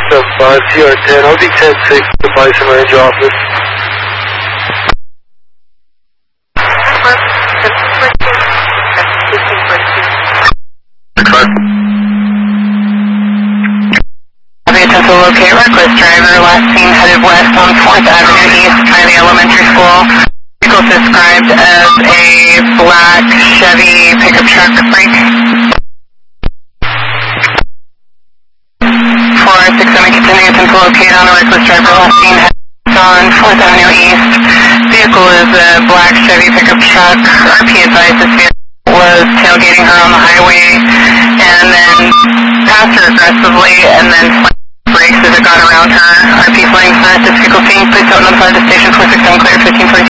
675 CR10, I'll be 10-6 the Bison Range office. To locate reckless driver, last seen headed west on 4th Avenue East by the elementary school. Vehicle described as a black Chevy pickup truck brake. 467 continuing to locate on a reckless driver, last seen headed on 4th Avenue East. Vehicle is a black Chevy pickup truck. RP advised this vehicle was tailgating her on the highway and then passed her aggressively and then brakes as it got around her. RP flying fast, this vehicle seen, please don't notify the station 467 clear 1542.